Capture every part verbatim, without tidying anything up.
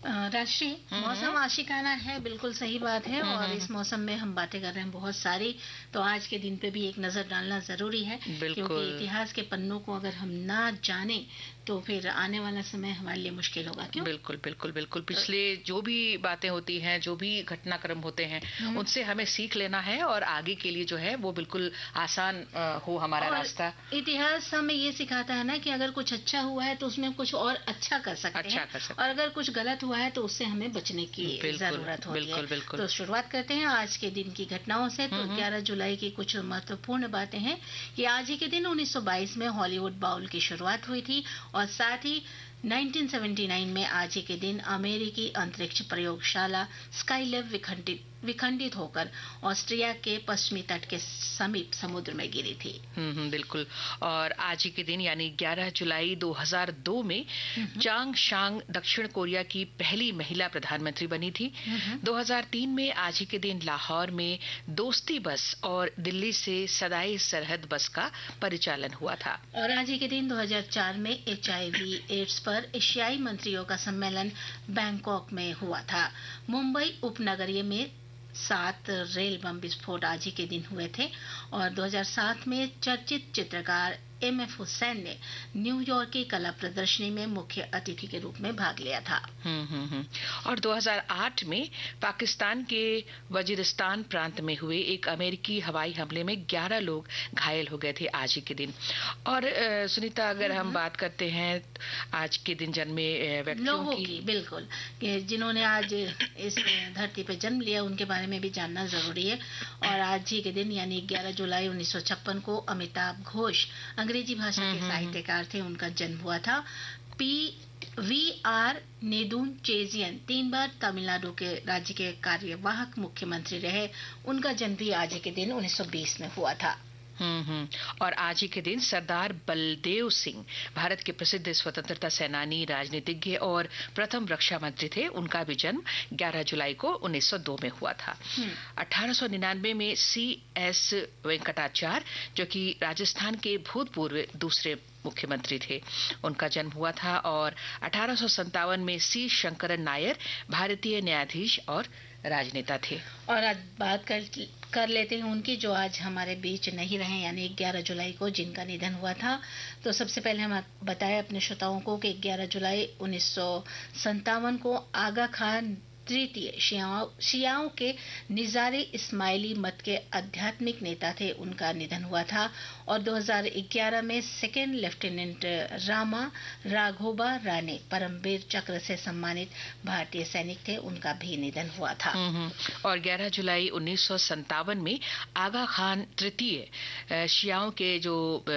राष्ट्रीय मौसम आशिकाना है, बिल्कुल सही बात है। और इस मौसम में हम बातें कर रहे हैं बहुत सारी, तो आज के दिन पे भी एक नजर डालना जरूरी है, क्योंकि इतिहास के पन्नों को अगर हम ना जाने तो फिर आने वाला समय हमारे लिए मुश्किल होगा। क्यों? बिल्कुल बिल्कुल बिल्कुल पिछले जो भी बातें होती हैं, जो भी घटनाक्रम होते हैं, उनसे हमें सीख लेना है और आगे के लिए जो है वो बिल्कुल आसान हो हमारा रास्ता। इतिहास हमें ये सिखाता है ना कि अगर कुछ अच्छा हुआ है तो उसमें कुछ और अच्छा कर सकते अच्छा हैं, कर सकते और अगर कुछ गलत हुआ है तो उससे हमें बचने की जरूरत होती बिल्कुल, है। बिल्कुल। तो शुरुआत करते हैं आज के दिन की घटनाओं से। तो ग्यारह जुलाई की कुछ महत्वपूर्ण बातें हैं कि आज ही के दिन उन्नीस सौ बाईस में हॉलीवुड बाउल की शुरुआत हुई थी, और साथ ही उन्नीस सौ उन्यासी में आज ही के दिन अमेरिकी अंतरिक्ष प्रयोगशाला स्काईलैब विखंडित विखंडित होकर ऑस्ट्रिया के पश्चिमी तट के समीप समुद्र में गिरी थी। हम्म बिल्कुल। और आज ही के दिन यानी ग्यारह जुलाई दो हज़ार दो में चांग शांग दक्षिण कोरिया की पहली महिला प्रधानमंत्री बनी थी। दो हज़ार तीन में आज ही के दिन लाहौर में दोस्ती बस और दिल्ली से सदाई सरहद बस का परिचालन हुआ था। और आज ही के दिन दो हज़ार चार में एचआईवी एड्स पर एशियाई मंत्रियों का सम्मेलन बैंकॉक में हुआ था। मुंबई उपनगरीय में सात रेल बम विस्फोट आज ही के दिन हुए थे। और दो हज़ार सात में चर्चित चित्रकार एम एफ हुसैन ने न्यूयॉर्क की कला प्रदर्शनी में मुख्य अतिथि के रूप में भाग लिया था। हम्म हम्म और दो हज़ार आठ में पाकिस्तान के वजीरिस्तान प्रांत में हुए एक अमेरिकी हवाई हमले में ग्यारह लोग घायल हो गए थे आज ही के दिन। और सुनीता, अगर हम बात करते हैं आज के दिन जन्मे व्यक्तियों की, की बिल्कुल, जिन्होंने आज इस धरती पे जन्म लिया, उनके बारे में भी जानना जरूरी है। और आज ही के दिन यानी ग्यारह जुलाई उन्नीस सौ छप्पन को अमिताभ घोष अंग्रेजी भाषा के साहित्यकार थे, उनका जन्म हुआ था। पी वी आर नेदुनचेजियन तीन बार तमिलनाडु के राज्य के कार्यवाहक मुख्यमंत्री रहे, उनका जन्म भी आज के दिन उन्नीस सौ बीस में हुआ था। हम्म हम्म और आज ही के दिन सरदार बलदेव सिंह भारत के प्रसिद्ध स्वतंत्रता सेनानी, राजनीतिज्ञ और प्रथम रक्षा मंत्री थे। उनका भी जन्म ग्यारह जुलाई को उन्नीस सौ दो में हुआ था। अठारह सौ निन्यानवे में सी एस वेंकटाचार्य, जो कि राजस्थान के भूतपूर्व दूसरे मुख्यमंत्री थे, उनका जन्म हुआ था। और अठारह सौ संतावन में सी शंकरन नायर भारतीय न्यायाधीश और राजनेता थे। और आज बात कर कर लेते हैं उनकी, जो आज हमारे बीच नहीं रहे, यानी ग्यारह जुलाई को जिनका निधन हुआ था। तो सबसे पहले हम बताएं अपने श्रोताओं को कि ग्यारह जुलाई उन्नीस सौ संतावन को आगा खान तृतीय शियाओं शियाओं के निजारे इस्माइली मत के आध्यात्मिक नेता थे, उनका निधन हुआ था। और दो हज़ार ग्यारह में सेकेंड लेफ्टिनेंट रामा राघोबा राणे परमवीर चक्र से सम्मानित भारतीय सैनिक थे, उनका भी निधन हुआ था। और ग्यारह जुलाई उन्नीस सौ संतावन में आगा खान तृतीय शियाओं के जो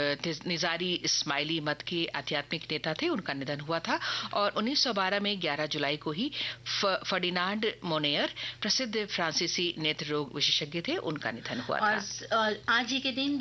निजारी इस्माइली मत के आध्यात्मिक नेता थे, उनका निधन हुआ था। और उन्नीस सौ बारह में ग्यारह जुलाई को ही फर्डिनांड मोनेयर, प्रसिद्ध फ्रांसीसी नेत्र रोग विशेषज्ञ थे, उनका निधन हुआ था। और आज ही के दिन